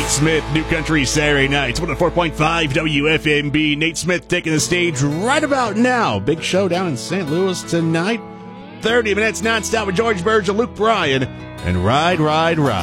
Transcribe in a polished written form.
Nate Smith, New Country Saturday Nights, 104.5 WFMB. Nate Smith taking the stage right about now. Big show down in St. Louis tonight. 30 minutes nonstop with George Burge and Luke Bryan. And ride, ride, ride.